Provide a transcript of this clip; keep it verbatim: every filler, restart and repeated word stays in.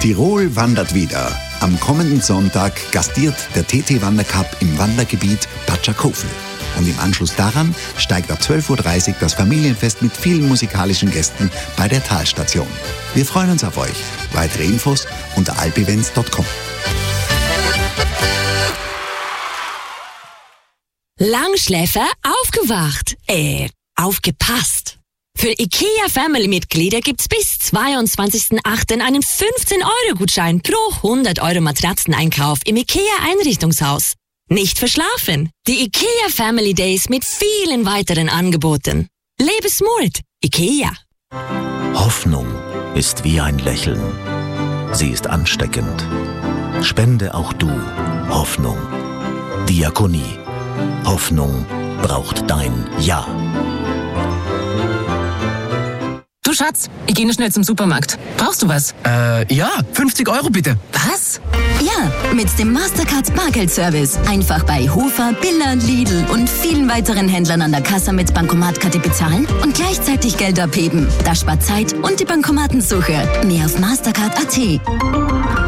Tirol wandert wieder. Am kommenden Sonntag gastiert der T T Wandercup im Wandergebiet Patschakofel. Und im Anschluss daran steigt ab zwölf Uhr dreißig das Familienfest mit vielen musikalischen Gästen bei der Talstation. Wir freuen uns auf euch. Weitere Infos unter alpevents punkt com. Langschläfer aufgewacht. Äh, aufgepasst. Für IKEA Family-Mitglieder gibt's bis zweiundzwanzigsten achten einen fünfzehn Euro Gutschein pro hundert Euro Matratzeneinkauf im IKEA Einrichtungshaus. Nicht verschlafen. Die IKEA Family Days mit vielen weiteren Angeboten. Lebe smart. IKEA. Hoffnung ist wie ein Lächeln. Sie ist ansteckend. Spende auch du Hoffnung. Diakonie. Hoffnung braucht dein Ja. Du Schatz, ich gehe nur schnell zum Supermarkt. Brauchst du was? Äh, ja, fünfzig Euro bitte. Was? Ja, mit dem Mastercard Bargeldservice. Einfach bei Hofer, Billa, Lidl und vielen weiteren Händlern an der Kasse mit Bankomatkarte bezahlen und gleichzeitig Geld abheben. Das spart Zeit und die Bankomatensuche. Mehr auf mastercard punkt a t.